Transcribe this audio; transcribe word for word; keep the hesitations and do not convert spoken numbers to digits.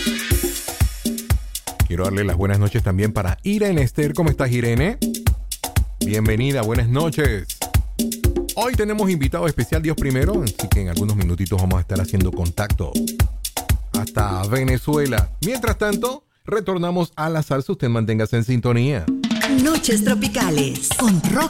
Quiero darle las buenas noches también para Irene Esther. ¿Cómo estás, Irene? Bienvenida, buenas noches. Hoy tenemos invitado especial, Dios primero, así que en algunos minutitos vamos a estar haciendo contacto hasta Venezuela. Mientras tanto, retornamos a la salsa. Usted manténgase en sintonía. Noches tropicales con Rock